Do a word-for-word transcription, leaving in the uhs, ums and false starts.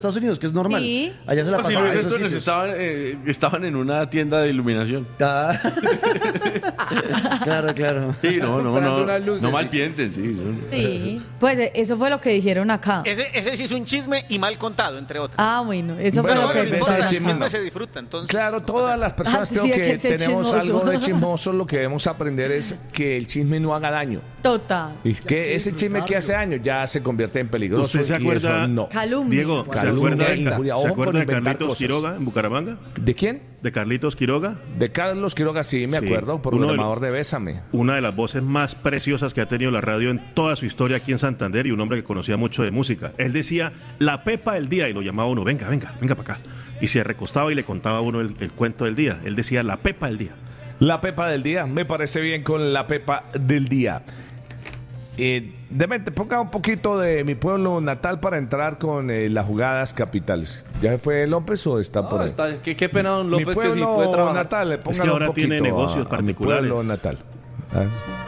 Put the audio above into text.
Estados Unidos, que es normal. Sí. Allá se la No, si pasaban Luis en esos Antonio sitios. estaban, eh, estaban en una tienda de iluminación. Ah. Claro, claro. Sí, no, no, Comprando no. unas luces, No mal sí. piensen, sí. no. Sí. Pues eh, eso fue lo que dijeron acá. Ese, ese sí es un chisme y mal contado, entre otros. Ah, bueno, eso Bueno, fue Pero lo bueno, que no ese importa, es el chisme, chisme no. se disfruta, entonces. Claro, no todas pasa las personas Ah, creo sí, hay que que ser tenemos chismoso. algo de chismoso, lo que debemos aprender es que el chisme no haga daño. Total. Y que ese chisme que hace daño ya se convierte en peligroso. ¿Usted se y acuerda, eso no. Calumnia. Diego, ¿se Calumnia, acuerda de, injuria. Ca- Ojo ¿se con acuerda de inventar Carlitos cosas. Quiroga en Bucaramanga? ¿De quién? ¿De Carlitos Quiroga? De Carlos Quiroga, sí, me Sí. acuerdo, Uno de programador de Bésame. Una de las voces más preciosas que ha tenido la radio en toda su historia aquí en Santander y un hombre que conocía mucho de música. Él decía, la pepa del día, y lo llamaba uno, venga, venga, venga para acá. Y se recostaba y le contaba a uno el, el cuento del día. Él decía, la pepa del día. La Pepa del Día, me parece bien con la Pepa del Día. Eh, Demente, ponga un poquito de mi pueblo natal para entrar con eh, las jugadas capitales. ¿Ya fue López o está por No, ahí? está, qué, qué pena, don Mi López, que sí pueblo puede trabajar. natal, le que pongan ahora un poquito tiene negocios a- a mi particulares. pueblo natal. Ah.